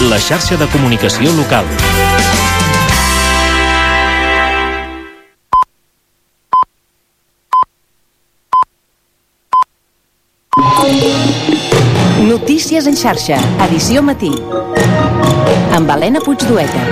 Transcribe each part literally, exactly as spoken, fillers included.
la xarxa de comunicació local. Notícies en xarxa, edició matí. Amb Helena Puigdueta.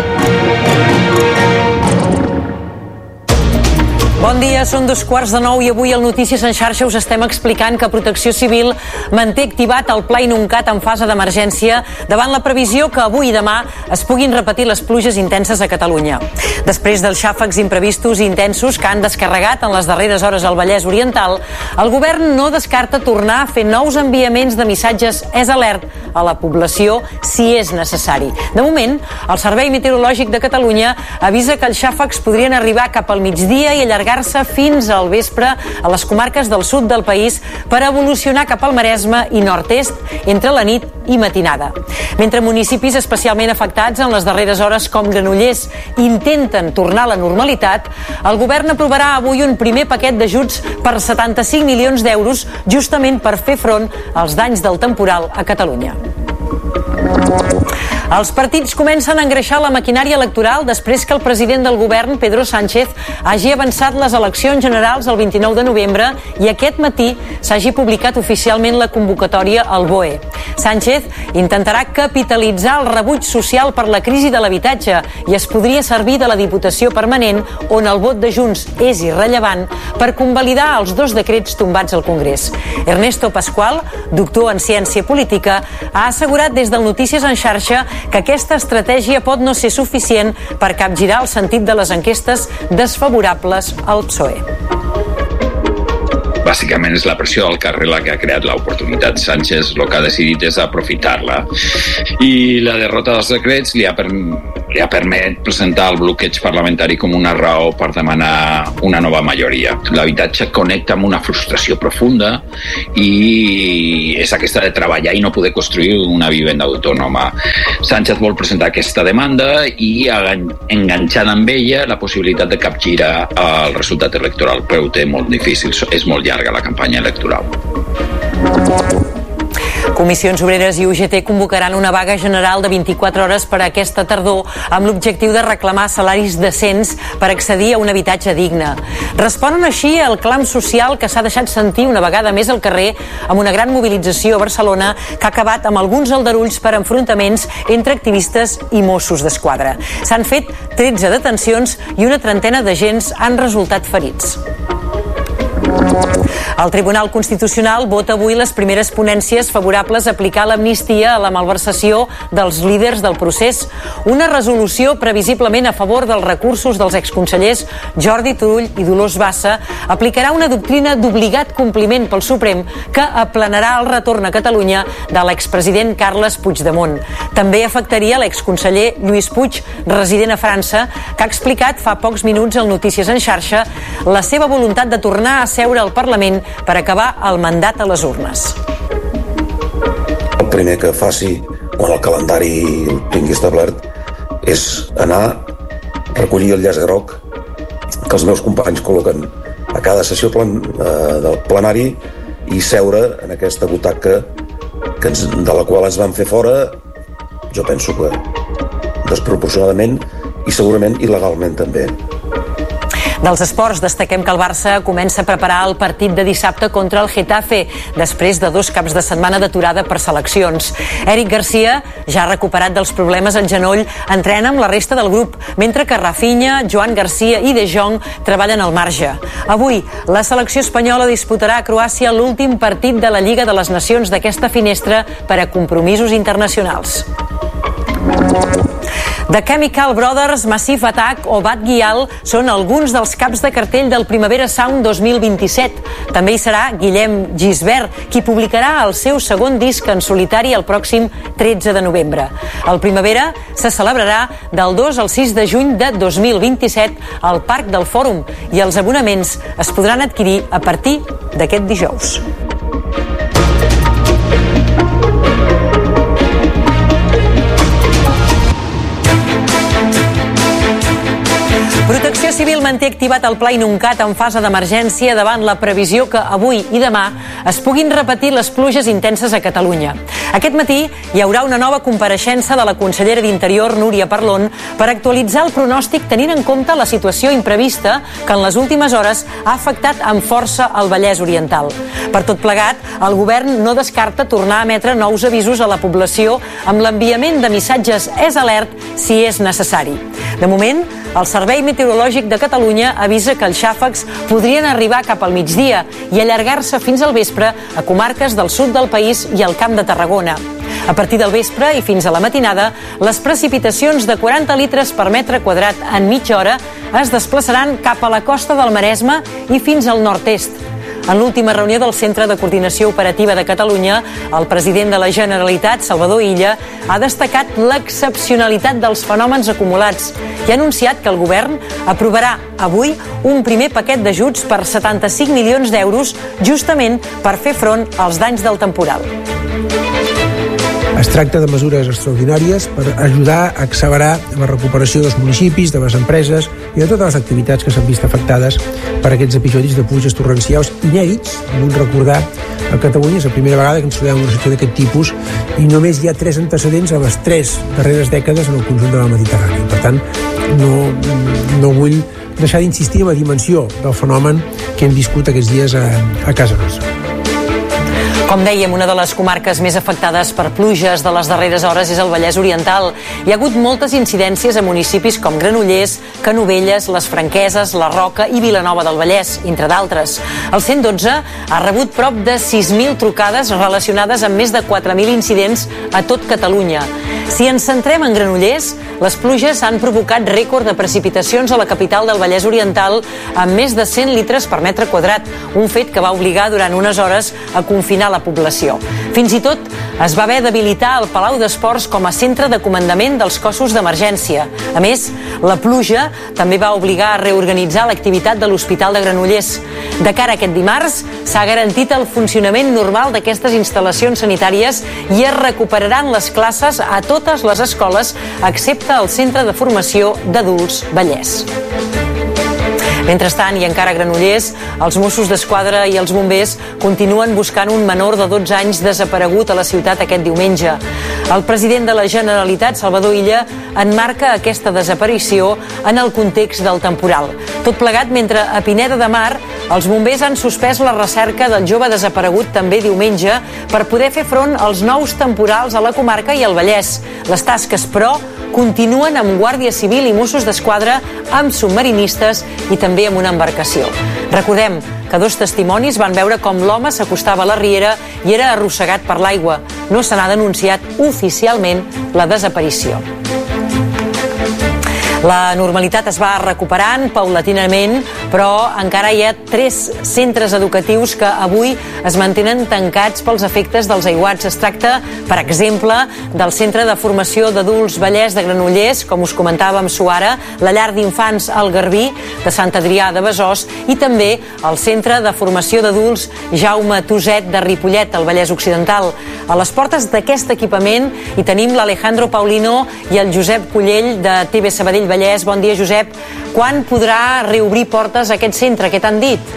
Bon dia, són dos quarts de nou i avui al Notícies en xarxa us estem explicant que Protecció Civil manté activat el Pla Inuncat en fase d'emergència davant la previsió que avui i demà es puguin repetir les pluges intenses a Catalunya. Després dels xàfecs imprevistos i intensos que han descarregat en les darreres hores al Vallès Oriental, el govern no descarta tornar a fer nous enviaments de missatges és alert a la població si és necessari. De moment, el Servei Meteorològic de Catalunya avisa que els xàfecs podrien arribar cap al migdia i allargar-se fins al vespre a les comarques del sud del país per evolucionar cap al Maresme i nord-est entre la nit i matinada. Mentre municipis especialment afectats en les darreres hores com Granollers intenten tornar a la normalitat, el govern aprovarà avui un primer paquet d'ajuts per setanta-cinc milions d'euros justament per fer front als danys del temporal a Catalunya. Els partits comencen a engreixar la maquinària electoral després que el president del govern, Pedro Sánchez, hagi avançat les eleccions generals el vint-i-nou de novembre i aquest matí s'hagi publicat oficialment la convocatòria al B O E. Sánchez intentarà capitalitzar el rebuig social per la crisi de l'habitatge i es podria servir de la Diputació Permanent, on el vot de Junts és irrellevant, per convalidar els dos decrets tombats al Congrés. Ernesto Pascual, doctor en ciència política, ha assegurat des del Notícies en xarxa que aquesta estratègia pot no ser suficient per capgirar el sentit de les enquestes desfavorables al P S O E. Bàsicament és la pressió del carrer la que ha creat l'oportunitat. Sánchez el que ha decidit és aprofitar-la. I la derrota dels decrets li ha, per, li ha permès presentar el bloqueig parlamentari com una raó per demanar una nova majoria. L'habitatge connecta amb una frustració profunda i és aquesta de treballar i no poder construir una vivenda autònoma. Sánchez vol presentar aquesta demanda i enganxant amb ella la possibilitat de capgirar el resultat electoral, però ho té molt difícil, és molt llarg la campanya electoral. Comissions Obreres i U G T convocaran una vaga general de vint-i-quatre hores per a aquesta tardor amb l'objectiu de reclamar salaris decents per accedir a un habitatge digne. Responen així al clam social que s'ha deixat sentir una vegada més al carrer amb una gran mobilització a Barcelona que ha acabat amb alguns aldarulls per enfrontaments entre activistes i Mossos d'Esquadra. S'han fet tretze detencions i una trentena d'agents han resultat ferits. El Tribunal Constitucional vota avui les primeres ponències favorables a aplicar l'amnistia a la malversació dels líders del procés. Una resolució previsiblement a favor dels recursos dels exconsellers Jordi Turull i Dolors Bassa aplicarà una doctrina d'obligat compliment pel Suprem que aplanarà el retorn a Catalunya de l'expresident Carles Puigdemont. També afectaria l'exconseller Lluís Puig, resident a França, que ha explicat fa pocs minuts al Notícies en xarxa la seva voluntat de tornar a seure al Parlament per acabar el mandat a les urnes. El primer que faci quan el calendari el tingui establert és anar a recollir el llaç groc que els meus companys col·loquen a cada sessió plan, eh, del plenari i seure en aquesta butaca que ens, de la qual ens van fer fora, jo penso que desproporcionadament i segurament il·legalment també. Dels esports, destaquem que el Barça comença a preparar el partit de dissabte contra el Getafe, després de dos caps de setmana d'aturada per seleccions. Eric Garcia, ja recuperat dels problemes al genoll, entrena amb la resta del grup, mentre que Rafinha, Joan Garcia i De Jong treballen al marge. Avui, la selecció espanyola disputarà a Croàcia l'últim partit de la Lliga de les Nacions d'aquesta finestra per a compromisos internacionals. The Chemical Brothers, Massive Attack o Bad Gyal són alguns dels caps de cartell del Primavera Sound dos mil vint-i-set. També hi serà Guillem Gisbert, qui publicarà el seu segon disc en solitari el pròxim tretze de novembre. El Primavera se celebrarà del dos al sis de juny de dos mil vint-i-set al Parc del Fòrum i els abonaments es podran adquirir a partir d'aquest dijous. Protecció Civil manté activat el Pla Inuncat en fase d'emergència davant la previsió que avui i demà es puguin repetir les pluges intenses a Catalunya. Aquest matí hi haurà una nova compareixença de la consellera d'Interior, Núria Parlon, per actualitzar el pronòstic tenint en compte la situació imprevista que en les últimes hores ha afectat amb força el Vallès Oriental. Per tot plegat, el govern no descarta tornar a emetre nous avisos a la població amb l'enviament de missatges S Alert si és necessari. De moment, el Servei Meteorològic de Catalunya avisa que els xàfecs podrien arribar cap al migdia i allargar-se fins al vespre a comarques del sud del país i al Camp de Tarragona. A partir del vespre i fins a la matinada, les precipitacions de quaranta litres per metre quadrat en mitja hora es desplaçaran cap a la costa del Maresme i fins al nord-est. En l'última reunió del Centre de Coordinació Operativa de Catalunya, el president de la Generalitat, Salvador Illa, ha destacat l'excepcionalitat dels fenòmens acumulats i ha anunciat que el govern aprovarà avui un primer paquet d'ajuts per setanta-cinc milions d'euros justament per fer front als danys del temporal. Es tracta de mesures extraordinàries per ajudar a accelerar la recuperació dels municipis, de les empreses i de totes les activitats que s'han vist afectades per aquests episodis de pluges torrencials inèdits. Vull recordar, a Catalunya és la primera vegada que ens trobem en una situació d'aquest tipus i només hi ha tres antecedents a les tres darreres dècades en el conjunt de la Mediterrània. Per tant, no, no vull deixar d'insistir en la dimensió del fenomen que hem viscut aquests dies a, a casa nostra. Com dèiem, una de les comarques més afectades per pluges de les darreres hores és el Vallès Oriental. Hi ha hagut moltes incidències a municipis com Granollers, Canovelles, Les Franqueses, La Roca i Vilanova del Vallès, entre d'altres. El cent dotze ha rebut prop de sis mil trucades relacionades amb més de quatre mil incidents a tot Catalunya. Si ens centrem en Granollers, les pluges han provocat rècord de precipitacions a la capital del Vallès Oriental amb més de cent litres per metre quadrat, un fet que va obligar durant unes hores a confinar la població. Fins i tot es va haver d'habilitar el Palau d'Esports com a centre de comandament dels cossos d'emergència. A més, la pluja també va obligar a reorganitzar l'activitat de l'Hospital de Granollers. De cara a aquest dimarts, s'ha garantit el funcionament normal d'aquestes instal·lacions sanitàries i es recuperaran les classes a totes les escoles, excepte el Centre de Formació d'Adults Vallès. Mentrestant, i encara a Granollers, els Mossos d'Esquadra i els bombers continuen buscant un menor de dotze anys desaparegut a la ciutat aquest diumenge. El president de la Generalitat, Salvador Illa, enmarca aquesta desaparició en el context del temporal. Tot plegat mentre a Pineda de Mar els bombers han suspès la recerca del jove desaparegut també diumenge per poder fer front als nous temporals a la comarca i al Vallès. Les tasques, però, continuen amb Guàrdia Civil i Mossos d'Esquadra, amb submarinistes i també amb una embarcació. Recordem que dos testimonis van veure com l'home s'acostava a la riera i era arrossegat per l'aigua. No se n'ha denunciat oficialment la desaparició. La normalitat es va recuperant paulatinament, però encara hi ha tres centres educatius que avui es mantenen tancats pels efectes dels aiguats. Es tracta, per exemple, del Centre de Formació d'Adults Vallès de Granollers, com us comentàvem suara, la llar d'infants El Garbí de Sant Adrià de Besòs i també el Centre de Formació d'Adults Jaume Tuset de Ripollet, al Vallès Occidental. A les portes d'aquest equipament hi tenim l'Alejandro Paulino i el Josep Collell de T V Sabadell Vallès. Bon dia, Josep. Quan podrà reobrir portes aquest centre? Què t'han dit?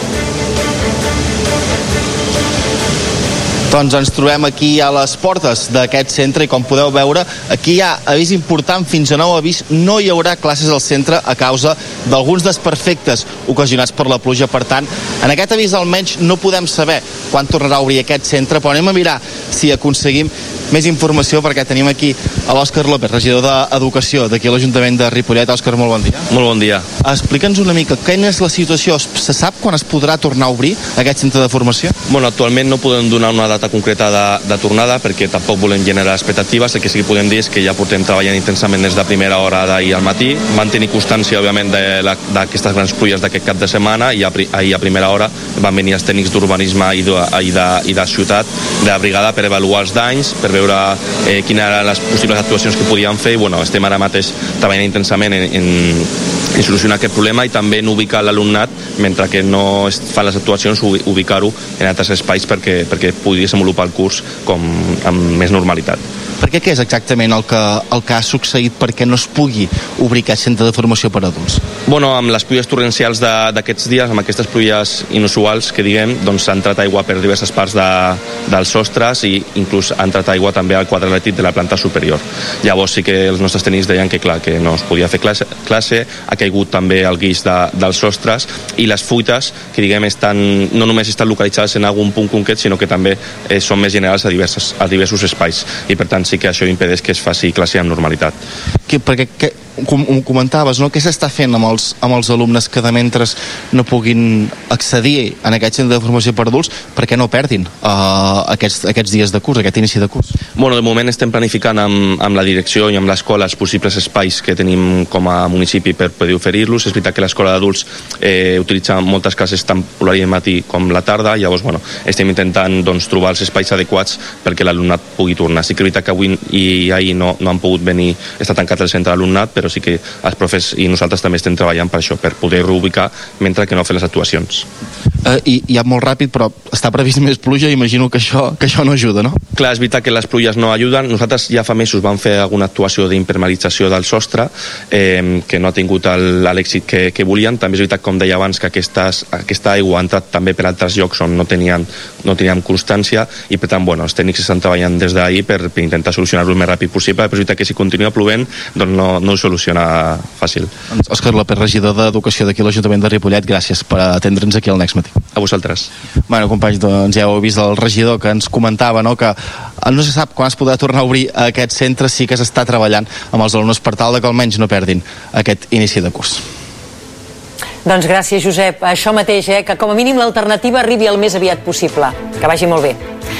Doncs ens trobem aquí a les portes d'aquest centre i com podeu veure aquí hi ha avís important, fins a nou avís no hi haurà classes al centre a causa d'alguns desperfectes ocasionats per la pluja. Per tant, en aquest avís almenys no podem saber quan tornarà a obrir aquest centre, però anem a mirar si aconseguim més informació perquè tenim aquí a l'Òscar López, regidor d'Educació d'aquí a l'Ajuntament de Ripollet. Òscar, molt bon dia. Molt bon dia. Explica'ns una mica, quina és la situació? Se sap quan es podrà tornar a obrir aquest centre de formació? Bueno, actualment no podem donar una data concreta de, de tornada perquè tampoc volem generar expectatives. El que sí que podem dir és que ja portem treballant intensament des de primera hora d'ahir al matí, mantenir constància, òbviament, d'aquestes grans pluies d'aquest cap de setmana i ahir a primera hora van venir els tècnics d'urbanisme i, de, i, de, i de ciutat de la brigada per avaluar els danys, per veure eh, quines eren les possibles actuacions que podien fer i bueno, estem ara mateix treballant intensament en, en, en solucionar aquest problema i també en ubicar l'alumnat mentre que no es fan les actuacions, ubicar-ho en altres espais perquè, perquè pugui desenvolupar el curs com, amb més normalitat. Perquè què és exactament el que, el que ha succeït perquè no es pugui obrir aquest centre de formació per adults? Bueno, amb les pluies torrencials d'aquests dies, amb aquestes pluies inusuals que diguem, doncs ha entrat aigua per diverses parts de, dels sostres i inclús ha entrat aigua també al quadre elèctric de la planta superior. Llavors sí que els nostres tècnics deien que clar, que no es podia fer classe, classe ha caigut també el guix de, dels sostres i les fuites que diguem estan, no només estan localitzades en algun punt concret, sinó que també eh, són més generals a, diverses, a diversos espais i per tant sí que això impedeix que es faci classe amb normalitat. Que, perquè que, com ho comentaves, no? Què s'està fent amb els, amb els alumnes que de mentre no puguin accedir en aquest centre de formació per adults perquè no perdin uh, aquests, aquests dies de curs, aquest inici de curs? Bueno, de moment estem planificant amb, amb la direcció i amb l'escola els possibles espais que tenim com a municipi per poder oferir-los. És veritat que l'escola d'adults eh, utilitza moltes classes tant l'horari de matí com la tarda, llavors bueno, estem intentant doncs, trobar els espais adequats perquè l'alumnat pugui tornar. Sí que és veritat que avui i ahir no, no han pogut venir, està tancat el centre d'alumnat, però sí que els profes i nosaltres també estem treballant per això, per poder reubicar mentre que no fem les actuacions. Uh, i, i ja molt ràpid, però està previst més pluja, imagino que això, que això no ajuda, no? Clar, és veritat que les pluies no ajuden. Nosaltres ja fa mesos vam fer alguna actuació d'impermeabilització del sostre eh, que no ha tingut l'èxit que, que volien. També és veritat, com deia abans, que aquestes, aquesta aigua ha entrat també per altres llocs on no teníem, no teníem constància i per tant, bueno, els tècnics estan treballant des d'ahir per, per intentar solucionar-ho el més ràpid possible, però és veritat que si continua plovent doncs no, no ho soluciona fàcil. Òscar López, regidor d'Educació d'aquí a l'Ajuntament de Ripollet, gràcies per atendre'ns aquí al Next Matí. A vosaltres. Bueno, companys, doncs ja heu vist el regidor que ens comentava, no?, que no se sap quan es podrà tornar a obrir aquest centre, sí que s'està treballant amb els alumnes per tal de que almenys no perdin aquest inici de curs. Doncs gràcies, Josep. Això mateix, eh? Que com a mínim l'alternativa arribi el més aviat possible. Que vagi molt bé.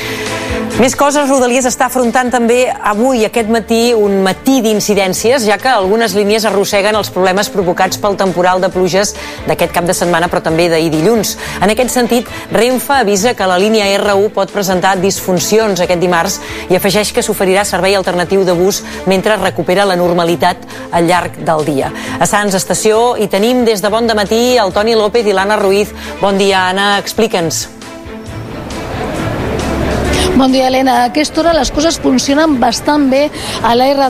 Més coses, Rodalies està afrontant també avui, aquest matí, un matí d'incidències, ja que algunes línies arrosseguen els problemes provocats pel temporal de pluges d'aquest cap de setmana, però també d'ahir dilluns. En aquest sentit, Renfe avisa que la línia erre u pot presentar disfuncions aquest dimarts i afegeix que s'oferirà servei alternatiu de bus mentre recupera la normalitat al llarg del dia. A Sants Estació hi tenim des de bon dematí el Toni López i l'Anna Ruiz. Bon dia, Anna, explica'ns. Bon dia, Helena. A aquesta hora les coses funcionen bastant bé a la erre